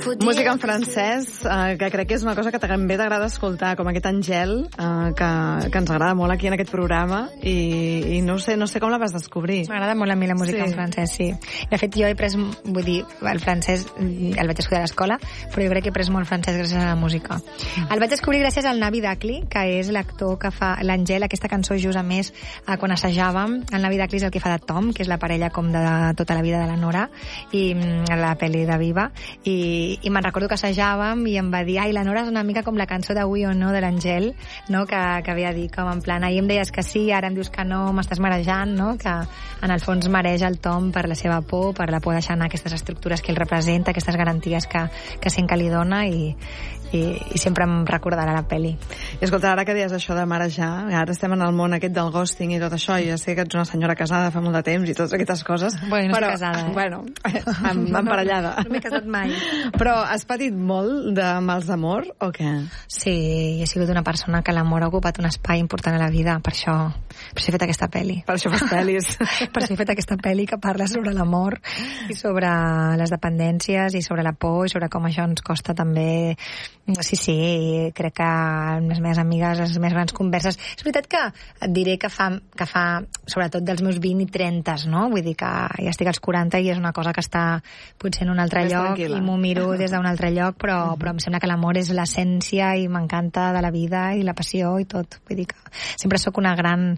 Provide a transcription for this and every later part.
Música en francès, que crec que és una cosa que també t'agrada escoltar, com aquest Angel, que ens agrada molt aquí en aquest programa, i no sé com la vas descobrir. M'agrada molt a mi la música en francès, sí. De fet, jo he pres, vull dir, el francès el vaig estudiar a l'escola, però jo crec que he pres molt francès gràcies a la música. El vaig descobrir gràcies al Navi Dacli, que és l'actor que fa l'Angel, aquesta cançó just a més, quan assajàvem. El Navi Dacli és el que fa de Tom, que és la parella com de tota la vida de la Nora, i la pel·li de Viva, i me'n recordo que assajàvem i em va dir, ai, la Nora és una mica com la cançó de Oui o No de l'Angel, no? que havia dit, com en plan, ahir em deies que sí, ara em dius que no, m'estàs marejant, no? Que en el fons mareja el Tom per la seva por de deixar anar aquestes estructures que ell representa, aquestes garanties que sent que li dona, i sempre em recordarà la pel·li. I escolta, ara que deies això de marejar, ara estem en el món aquest del ghosting i tot això, i ja sé que ets una senyora casada fa molt de temps i totes aquestes coses. Bueno, no estic casada, Bueno, emparellada. No m'he casat mai. Però has patit molt de mals d'amor, o què? Sí, he sigut una persona que l'amor ha ocupat un espai important a la vida, per això he fet aquesta pel·li. Per això fas pel·lis. Per això he fet aquesta pel·li que parla sobre l'amor i sobre les dependències i sobre la por i sobre com això ens costa també. Sí, crec que les meves amigues, les meves grans converses... És veritat que et diré que fa sobretot dels meus 20 i 30, no? Vull dir que ja estic als 40 i és una cosa que està potser en un altre lloc i m'ho miro des d'un altre lloc, però em sembla que l'amor és l'essència i m'encanta de la vida i la passió i tot. Vull dir que sempre sóc una gran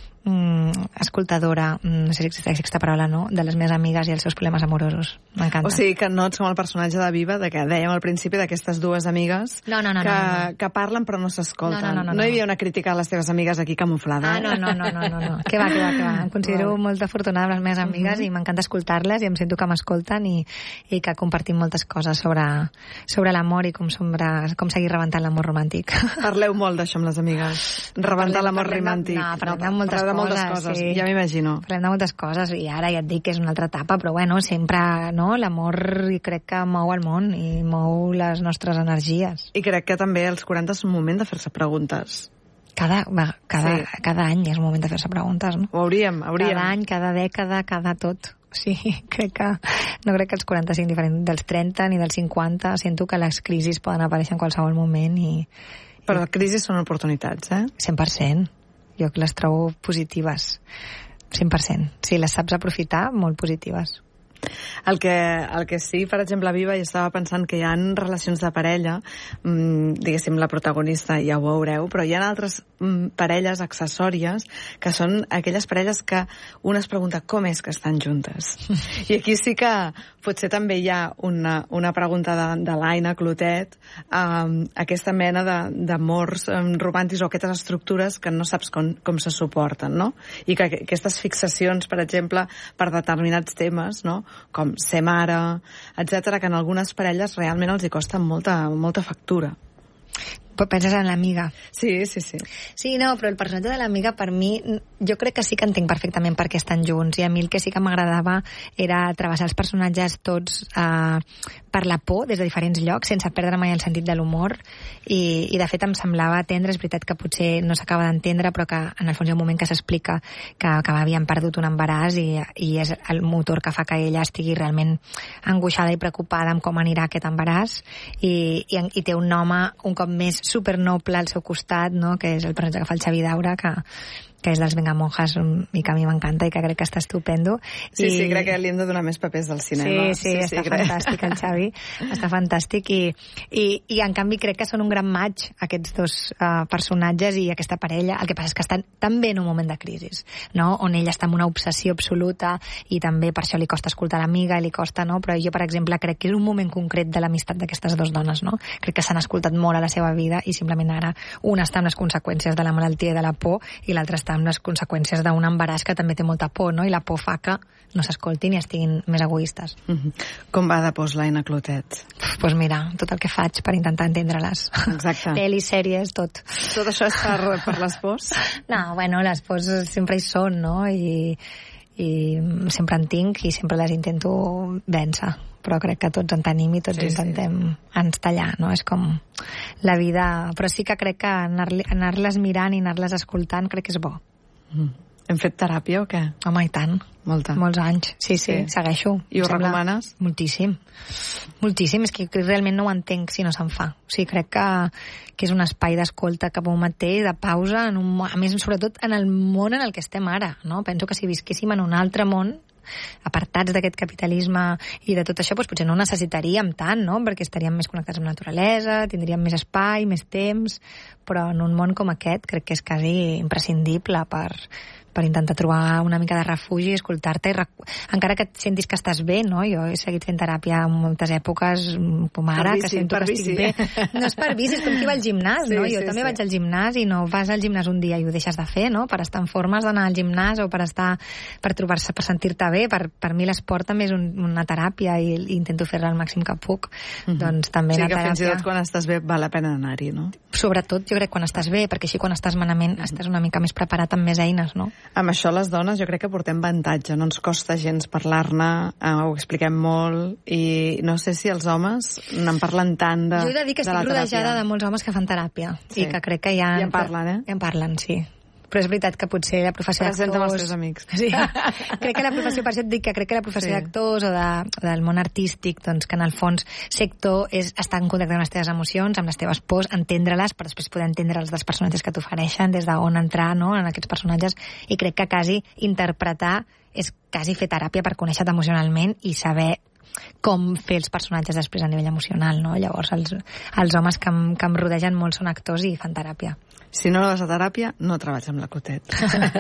escoltadora, no sé si existeix aquesta paraula, no?, de les meves amigues i els seus problemes amorosos. M'encanta. O sigui que no ets com el personatge de Viva, de que dèiem al principi d'aquestes dues amigues que parlen però no s'escolten. No hi havia una crítica a les teves amigues aquí camuflada. No. Que va. Em considero molt afortunada amb les meves amigues i m'encanta escoltar-les i em sento que m'escolten i que compartim moltes coses sobre l'amor i com seguir rebentant l'amor romàntic. Parleu molt d'això amb les amigues. Rebentar l'amor romàntic. No, parlem de moltes coses, sí. Ja m'imagino. Parlem de moltes coses i ara ja et dic que és una altra etapa, però bueno, sempre, no? L'amor crec que mou el món i mou les nostres energies. I crec que també als 40 és un moment de fer-se preguntes. Cada any és un moment de fer-se preguntes, no? Ho hauríem. Cada any, cada dècada, cada tot. Sí, no crec que els 40 siguin diferents dels 30 ni dels 50. Sento que les crisis poden aparèixer en qualsevol moment Però les crisis són oportunitats, 100%. Jo les trobo positives, 100%. Si les saps aprofitar, molt positives. El que sí, per exemple, a Viva, jo estava pensant que hi ha relacions de parella, diguéssim, la protagonista ja ho veureu, però hi ha altres parelles accessòries que són aquelles parelles que una es pregunta com és que estan juntes. I aquí sí que potser també hi ha una pregunta de l'Aina Clotet, aquesta mena d'amors romàntics o aquestes estructures que no saps com se suporten, no? I que aquestes fixacions, per exemple, per determinats temes, no?, com ser mare, etc., que en algunes parelles realment els hi costa molta factura. Penses en l'amiga. Sí. Sí, no, però el personatge de l'amiga, per mi, jo crec que sí que entenc perfectament per què estan junts, i a mi el que sí que m'agradava era travessar els personatges tots per la por des de diferents llocs, sense perdre mai el sentit de l'humor, i de fet em semblava tendre, és veritat que potser no s'acaba d'entendre, però que en el fons hi ha un moment que s'explica que havien perdut un embaràs i és el motor que fa que ella estigui realment angoixada i preocupada amb com anirà aquest embaràs, i té un home un cop més supernoble al seu costat, no?, que és el personatge que fa el Xavi Daura, que és dels Vengamonjas i que a mi m'encanta i que crec que està estupendo. Sí, crec que li hem de donar més papers del cinema. Sí, està fantàstic el Xavi, està fantàstic i en canvi crec que són un gran match aquests dos personatges i aquesta parella. El que passa és que estan també en un moment de crisi, no?, on ella està en una obsessió absoluta i també per això li costa escoltar l'amiga i li costa, no?, però jo, per exemple, crec que és un moment concret de l'amistat d'aquestes dues dones, no? Crec que s'han escoltat molt a la seva vida i simplement ara una està amb les conseqüències de la malaltia i de la por i l'altra està amb les conseqüències d'un embaràs que també té molta por, no? I la por fa que no s'escoltin i estiguin més egoistes. Com va de pors l'Aina Clotet? Doncs mira, tot el que faig per intentar entendre-les. Exacte. Pel·lis, sèries, tot. Tot això és per les pors? No, bueno, les pors sempre hi són, no? I sempre en tinc i sempre les intento vèncer, però crec que tots en tenim i tots intentem ens tallar, no? És com la vida, però sí que crec que anar-les mirant i anar-les escoltant crec que és bo. Hem fet teràpia o què? Home, i tant. Molta. Molts anys. Sí, segueixo. I ho recomanes? Moltíssim. Moltíssim. És que realment no ho entenc si no se'n fa. O sigui, crec que és un espai d'escolta cap a un mateix, de pausa, a més, sobretot en el món en el que estem ara, no? Penso que si visquéssim en un altre món, apartats d'aquest capitalisme i de tot això, doncs potser no ho necessitaríem tant, no? Perquè estaríem més connectats amb la naturalesa, tindríem més espai, més temps, però en un món com aquest crec que és quasi imprescindible per intentar trobar una mica de refugi, escoltar-te, encara que et sentis que estàs bé, no? Jo he seguit fent teràpia en moltes èpoques, com ara, que sento que estic bé. No és per vici, és com qui va al gimnàs, no? Jo també vaig al gimnàs i no vas al gimnàs un dia i ho deixes de fer, no? Per estar en forma has d'anar al gimnàs o per trobar-se, per sentir-te bé. Per mi l'esport també és una teràpia i intento fer-la al màxim que puc. Doncs també la teràpia... Sí, que fins i tot quan estàs bé val la pena anar-hi, no? Sobretot, jo crec, quan estàs bé, perquè així quan estàs malament estàs una mica més preparat amb més eines, no? Amb això les dones jo crec que portem avantatge, no ens costa gens parlar-ne, ho expliquem molt, i no sé si els homes n'en parlen tant de la teràpia. Jo he de dir que estic rodejada de molts homes que fan teràpia, i que crec que ja... I en parlen, Ja en parlen, sí. Però és veritat que potser la professió d'actors... Presenta'm els teus amics. Sí. Crec que la professió, per això et dic que crec que la professió d'actors o del món artístic, doncs que en el fons ser actor és estar en contacte amb les teves emocions, amb les teves pors, entendre-les, per després poder entendre els dels personatges que t'ofereixen, des d'on entrar, no?, en aquests personatges, i crec que quasi interpretar és quasi fer teràpia per conèixer-te emocionalment i saber com fer els personatges després a nivell emocional, no? Llavors els homes que em rodegen molt són actors i fan teràpia. Si no vas a teràpia, no treballes amb la Clotet.